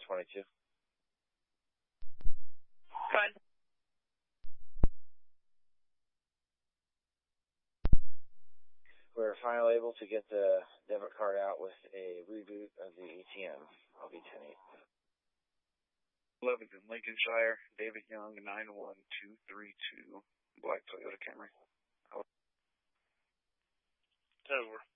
22. Fine. We're finally able to get the debit card out with a reboot of the ATM. I'll be 10-8. 11th in Lincolnshire, David Young, 91232, black Toyota Camry. Over.